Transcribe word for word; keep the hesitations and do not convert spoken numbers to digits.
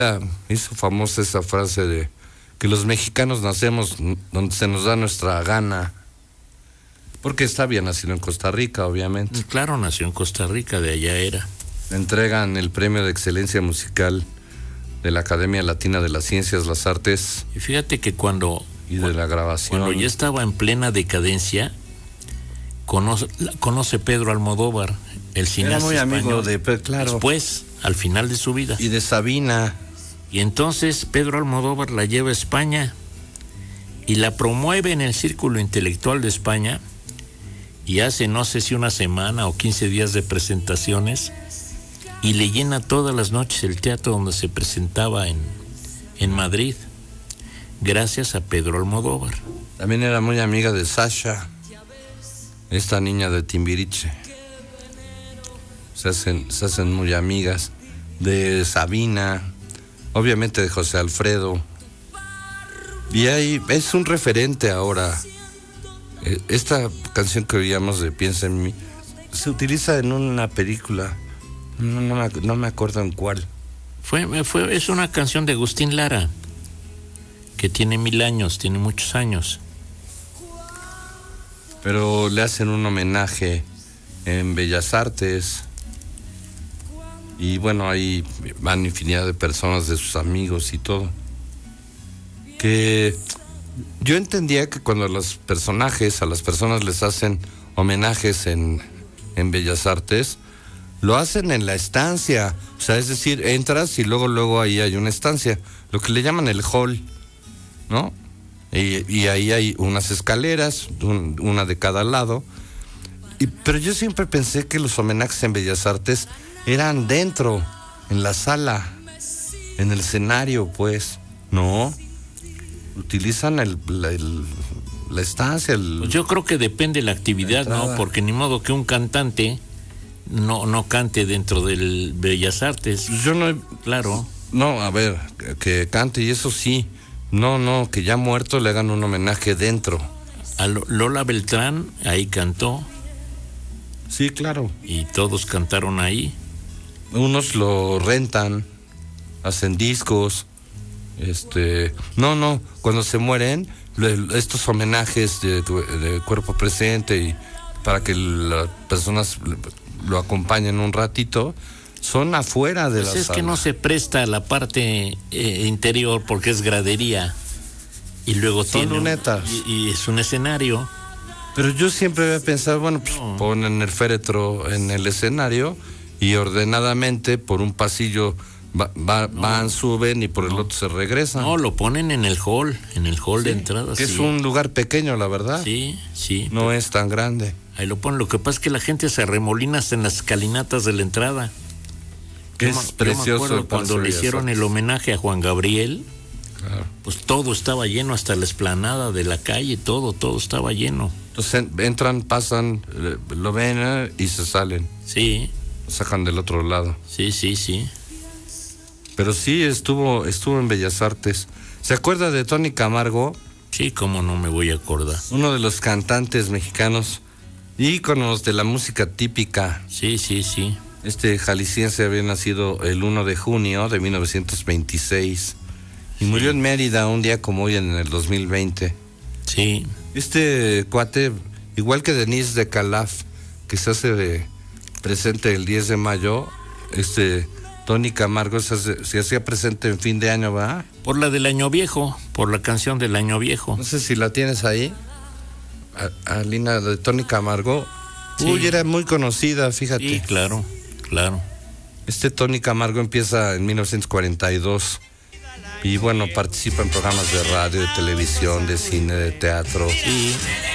hizo famosa esa frase de que los mexicanos nacemos donde se nos da nuestra gana, porque está bien nacido en Costa Rica, obviamente. Claro, nació en Costa Rica, de allá era. Le entregan el premio de excelencia musical de la Academia Latina de las Ciencias, las Artes. Y fíjate que cuando y de la grabación, cuando ya estaba en plena decadencia, conoce, conoce Pedro Almodóvar, el cineasta era muy amigo español, de, claro. Después, al final de su vida. Y de Sabina. Y entonces Pedro Almodóvar la lleva a España y la promueve en el Círculo Intelectual de España y hace no sé si una semana o quince días de presentaciones y le llena todas las noches el teatro donde se presentaba en, en Madrid, gracias a Pedro Almodóvar. También era muy amiga de Sasha, esta niña de Timbiriche. Se hacen, se hacen muy amigas de Sabina, obviamente de José Alfredo. Y ahí es un referente ahora. Esta canción que oíamos de Piensa en mí se utiliza en una película, no, no, me, no me acuerdo en cuál. Fue, fue, es una canción de Agustín Lara, que tiene mil años, tiene muchos años. Pero le hacen un homenaje en Bellas Artes. Y bueno, ahí van infinidad de personas, de sus amigos y todo. Que yo entendía que cuando a los personajes, a las personas les hacen homenajes en, en Bellas Artes, lo hacen en la estancia. O sea, es decir, entras y luego, luego ahí hay una estancia, lo que le llaman el hall, ¿no? Y, y ahí hay unas escaleras, un, una de cada lado. Y, pero yo siempre pensé que los homenajes en Bellas Artes eran dentro, en la sala, en el escenario, pues. No, utilizan el, la, el, la estancia. El, pues yo creo que depende de la actividad, la ¿no? Porque ni modo que un cantante no, no cante dentro del Bellas Artes. Yo no... Claro. No, a ver, que, que cante y eso sí. No, no, que ya muerto le hagan un homenaje dentro. A Lola Beltrán, ahí cantó. Sí, claro. Y todos cantaron ahí. Unos lo rentan, hacen discos, este, no, no, cuando se mueren, le, estos homenajes de, de cuerpo presente y para que las personas lo acompañen un ratito, son afuera de pues la es sala. Que no se presta la parte eh, interior porque es gradería y luego son tiene lunetas un, y, y es un escenario. Pero yo siempre había pensado, bueno, pues no. Ponen el féretro en el escenario y ordenadamente por un pasillo va, va, no. van, suben y por no. el otro se regresan. No, lo ponen en el hall, en el hall sí, de entrada. Que sí. es un lugar pequeño, la verdad. Sí, sí. No pero... es tan grande. Ahí lo ponen. Lo que pasa es que la gente se arremolina hasta en las escalinatas de la entrada. Que es me, precioso. El cuando le hicieron el homenaje a Juan Gabriel, claro. Pues todo estaba lleno, hasta la explanada de la calle, todo, todo estaba lleno. Entonces entran, pasan, lo ven ¿eh? y se salen. Sí. Lo sacan del otro lado. Sí, sí, sí. Pero sí estuvo, estuvo en Bellas Artes. ¿Se acuerda de Tony Camargo? Sí, cómo no me voy a acordar. Uno de los cantantes mexicanos, íconos de la música típica. Sí, sí, sí. Este jalisciense había nacido el primero de junio de mil novecientos veintiséis y sí. Murió en Mérida un día como hoy en el dos mil veinte. Sí. Este cuate, igual que Denise de Calaf, que se hace de presente el diez de mayo, este Tony Camargo se, hace, se hacía presente en fin de año, ¿verdad? Por la del Año Viejo, por la canción del Año Viejo. No sé si la tienes ahí, a, a Lina de Tony Camargo. Sí. Uy, era muy conocida, fíjate. Sí, claro, claro. Este Tony Camargo empieza en mil novecientos cuarenta y dos y bueno, participa en programas de radio, de televisión, de cine, de teatro. Sí.